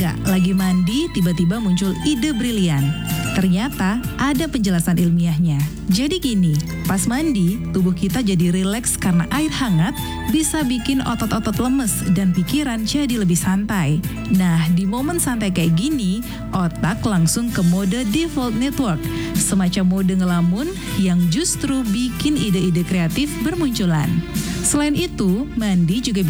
nggak lagi mandi tiba-tiba muncul ide brilian? Ternyata ada penjelasan ilmiahnya. Jadi gini, pas mandi, tubuh kita jadi rileks karena air hangat bisa bikin otot-otot lemes dan pikiran jadi lebih santai. Nah, di momen santai kayak gini, otak langsung ke mode default network, semacam mode ngelamun yang justru bikin ide-ide kreatif bermunculan. Selain itu, mandi juga